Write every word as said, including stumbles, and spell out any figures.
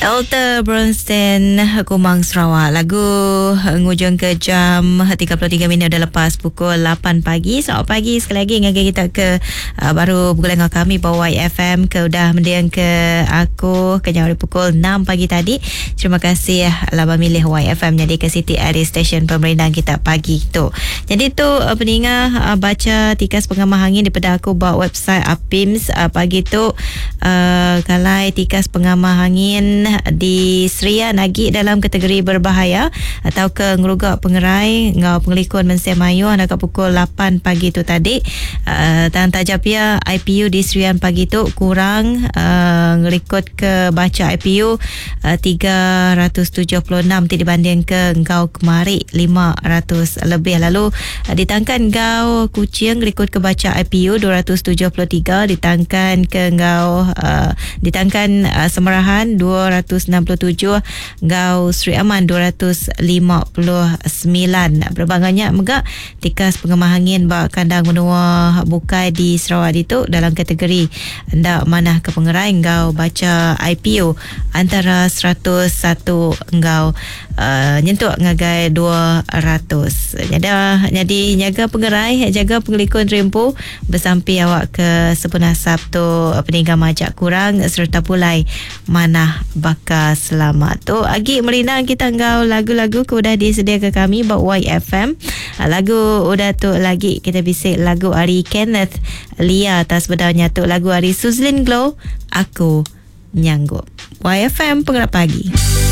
Elta Bronstein, Kumang Sarawak. Lagu ngujung ke jam tiga puluh tiga minit dah lepas pukul lapan pagi. Selamat pagi sekali lagi ngagi kita ke uh, baru bergulai dengan kami bawa Y F M ke udah mendiang ke aku ke jam pukul enam pagi tadi. Terima kasih laba milih Y F M jadi ke Siti Adi stesen pemerintah kita pagi tu. Jadi tu uh, pendengar uh, baca tikas pengamah angin daripada aku buat website Apims uh, pagi tu uh, kalai tikas pengamah angin di Seria Nagi dalam kategori berbahaya atau ke ngerugak pengerai ngau pengelikun Mensim Ayu anda kat pukul lapan pagi tu tadi uh, dan tajapia I P U di Serian pagi tu kurang uh, ngerikut ke baca I P U uh, tiga ratus tujuh puluh enam ti dibanding ke ngau kemari lima ratus lebih. Lalu uh, ditangkan ngau Kuching ngerikut ke baca I P U dua ratus tujuh puluh tiga, ditangkan ke ngau uh, ditangkan uh, Semerahan dua ratus enam puluh tujuh, ngau Sri Aman dua ratus lima puluh sembilan. Berbangannya megak tikas pengemah angin bak kandang menua bukai di Sarawak itu dalam kategori ndak manah ke pengerai ngau baca I P U antara seratus satu ngau uh, nyentuk ngagai dua ratus. Jadi jadi nyaga pengerai jaga pengelikun rimpu bersampi awak ke sepenuh Sabtu peninggal majak kurang serta pulai manah bakal selamat tu. Agi merina kita ngau lagu-lagu ke udah disedia ke kami buat Y F M. Lagu udah tu lagi kita bisik lagu Ari Kenneth Lia atas bedanya tu lagu Ari Suzlin Glow Aku Nyanggup. Y F M Penggerak Pagi.